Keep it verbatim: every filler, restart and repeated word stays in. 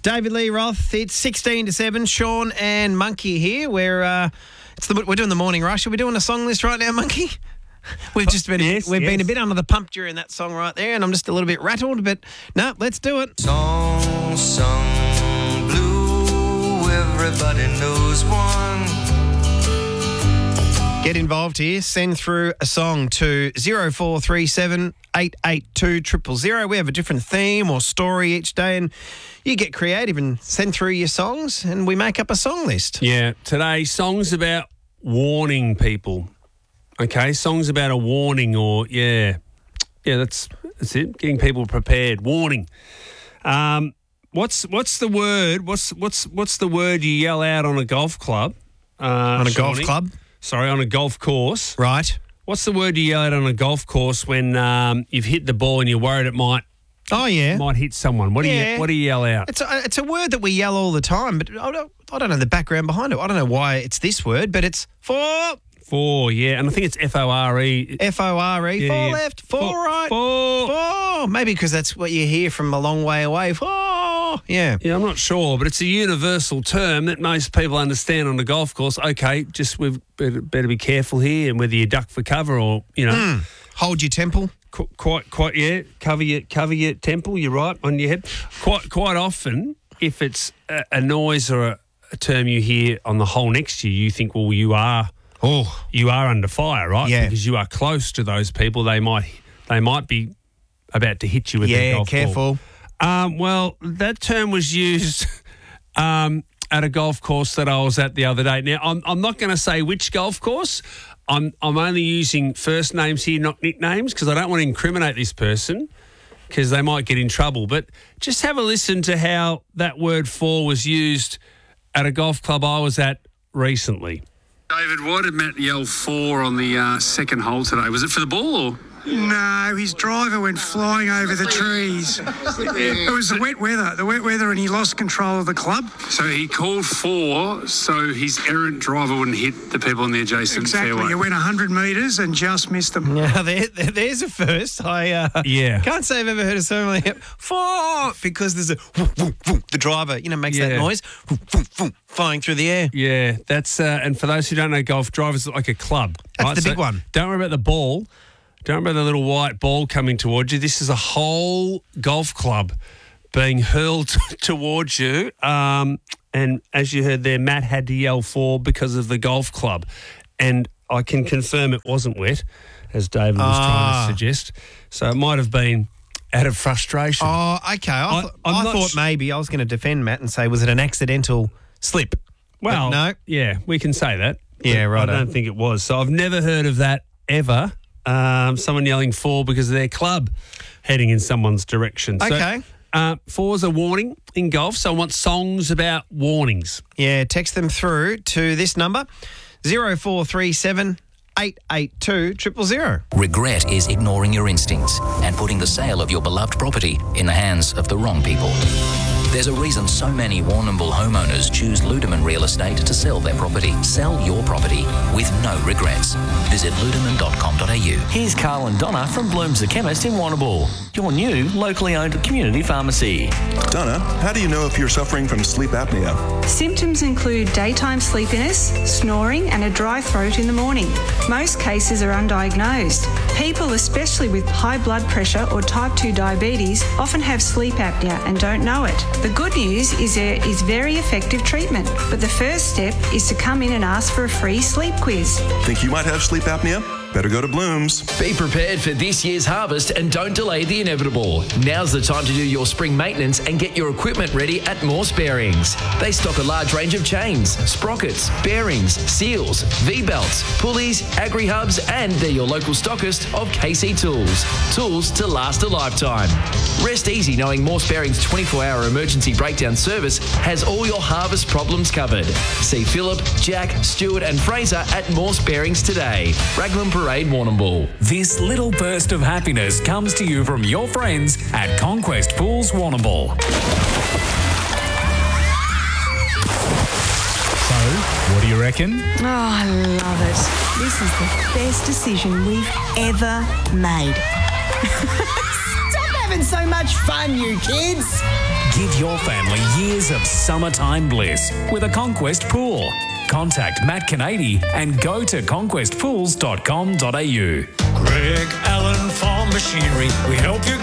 David Lee Roth. It's sixteen to seven. Sean and Monkey here. We're uh, it's the, we're doing the morning rush. Are we doing a song list right now, Monkey? We've just been yes, we've yes. been a bit under the pump during that song right there, and I'm just a little bit rattled. But no, let's do it. Song sung blue, everybody knows one. Get involved here. Send through a song to zero four three seven eight eight two triple zero. We have a different theme or story each day, and you get creative and send through your songs, and we make up a song list. Yeah, today, songs about warning people. Okay, songs about a warning or, yeah. Yeah, that's that's it, getting people prepared. Warning. Um, what's what's the word? What's what's what's the word you yell out on a golf club? Uh, On a golf Shawnee? club? Sorry, on a golf course. Right. What's the word you yell out on a golf course when um, you've hit the ball and you're worried it might Oh, yeah. might hit someone? What do Yeah. you what do you yell out? It's a, it's a word that we yell all the time, but I don't, I don't know the background behind it. I don't know why it's this word, but it's for... Four, yeah, and I think it's F O R E. F O R E, Yeah, four yeah. left, four, Four- right, four. four. Maybe because that's what you hear from a long way away. Four, yeah. Yeah, I'm not sure, but it's a universal term that most people understand on a golf course. Okay, just we've better, better be careful here, and whether you duck for cover or you know, Mm. Hold your temple. qu- quite, quite, yeah, cover your cover your temple. You're right on your head. Quite, quite often, if it's a, a noise or a, a term you hear on the hole next to you, you think, well, you are. Oh, You are under fire, right? Yeah. Because you are close to those people. They might they might be about to hit you with their yeah, golf careful. ball. Um, well, that term was used um, at a golf course that I was at the other day. Now, I'm I'm not going to say which golf course. I'm I'm only using first names here, not nicknames, because I don't want to incriminate this person because they might get in trouble. But just have a listen to how that word "for" was used at a golf club I was at recently. David, why did Matt yell four on the uh, second hole today? Was it for the ball or? No, his driver went flying over the trees. It was the wet weather, the wet weather, and he lost control of the club. So he called four so his errant driver wouldn't hit the people in the adjacent Exactly. fairway. He went one hundred metres and just missed them. Now, there, there- there's a first. I uh, Yeah. can't say I've ever heard of something like that. Four, because there's a whoom, whoom, whoom. The driver, you know, makes that Yeah. noise, whoom, whoom, whoom, flying through the air. Yeah, that's uh, and for those who don't know, golf drivers are like a club. That's right? the So big one. Don't worry about the ball. Don't worry about the little white ball coming towards you. This is a whole golf club being hurled towards you. Um, and as you heard there, Matt had to yell for because of the golf club. And I can confirm it wasn't wet, as David was Ah. trying to suggest. So it might have been out of frustration. Oh, okay. I, I- th- I'm I not thought sh- maybe I was going to defend Matt and say, was it an accidental slip? Well, But no. yeah, we can say that. Yeah, But righto. I don't think it was. So I've never heard of that ever. Um, someone yelling four because of their club heading in someone's direction. So, Okay. uh, four is a warning in golf, so I want songs about warnings. Yeah, text them through to this number, zero four three seven eight eight two triple zero. Regret is ignoring your instincts and putting the sale of your beloved property in the hands of the wrong people. There's a reason so many Warrnambool homeowners choose Ludeman Real Estate to sell their property. Sell your property with no regrets. Visit ludeman dot com dot a u. Here's Carl and Donna from Bloom's the Chemist in Warrnambool, your new locally owned community pharmacy. Donna, how do you know if you're suffering from sleep apnea? Symptoms include daytime sleepiness, snoring, and a dry throat in the morning. Most cases are undiagnosed. People, especially with high blood pressure or type two diabetes, often have sleep apnea and don't know it. The good news is there is very effective treatment, but the first step is to come in and ask for a free sleep quiz. Think you might have sleep apnea? Better go to Bloom's. Be prepared for this year's harvest and don't delay the inevitable. Now's the time to do your spring maintenance and get your equipment ready at Morse Bearings. They stock a large range of chains, sprockets, bearings, seals, V-belts, pulleys, agri-hubs, and they're your local stockist of K C Tools. Tools to last a lifetime. Rest easy knowing Morse Bearings' twenty-four hour emergency breakdown service has all your harvest problems covered. See Philip, Jack, Stuart and Fraser at Morse Bearings today. Raglan Parade, Warrnambool. This little burst of happiness comes to you from your friends at Conquest Pools Warrnambool. So, what do you reckon? Oh, I love it. This is the best decision we've ever made. Stop having so much fun, you kids. Give your family years of summertime bliss with a Conquest pool. Contact Matt Canady and go to conquest pools dot com dot a u. Greg Allen Farm Machinery. We help you